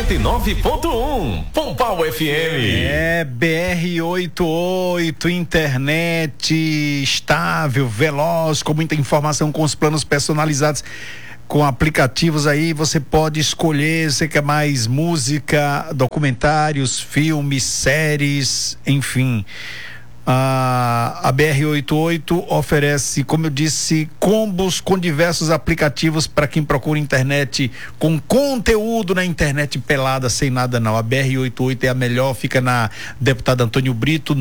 99.1 Pombal FM. É BR-88, internet estável, veloz, com muita informação, com os planos personalizados, com aplicativos aí. Você pode escolher, você quer mais música, documentários, filmes, séries, enfim. A BR-88 oferece, como eu disse, combos com diversos aplicativos para quem procura internet com conteúdo na internet pelada, sem nada não. A BR-88 é a melhor, fica na Deputado Antônio Brito,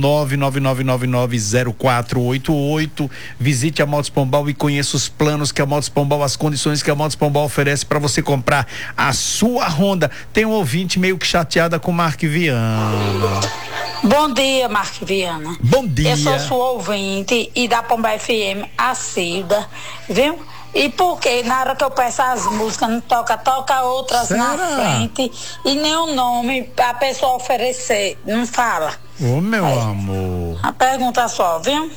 999990488. Visite a Motos Pombal e conheça os planos que a Motos Pombal, as condições que a Motos Pombal oferece para você comprar a sua Honda. Tem um ouvinte meio que chateada com o Mark Viana. Bom dia, Marco Viana. Bom dia. Eu sou sua ouvinte e da Pombal FM, a Cilda, viu? E porque na hora que eu peço as músicas, não toca outras na frente e nem o nome a pessoa oferecer, não fala. Ô, meu amor. A pergunta só, viu?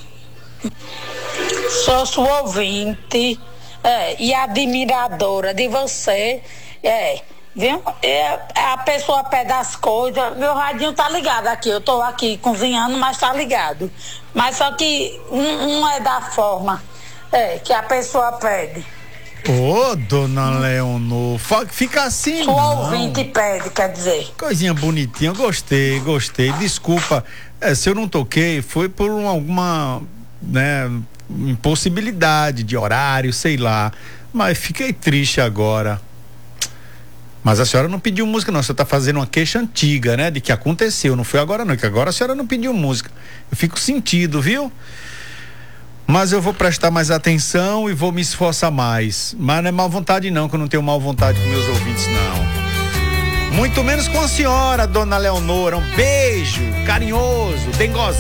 Sou sua ouvinte e admiradora de você, viu? A pessoa pede as coisas, meu radinho tá ligado aqui, eu tô aqui cozinhando, mas tá ligado. Mas só que não é da forma que a pessoa pede. Ô, dona Leonor, fica assim, Sua não. ouvinte pede, quer dizer. Coisinha bonitinha, gostei. Desculpa, se eu não toquei, foi por alguma, impossibilidade de horário, sei lá. Mas fiquei triste agora. Mas a senhora não pediu música, não. A senhora tá fazendo uma queixa antiga, né? De que aconteceu. Não foi agora, não. Que agora a senhora não pediu música. Eu fico sentido, viu? Mas eu vou prestar mais atenção e vou me esforçar mais. Mas não é mal vontade, não, que eu não tenho mal vontade com meus ouvintes, não. Muito menos com a senhora, dona Leonora. Um beijo carinhoso, dengosinho.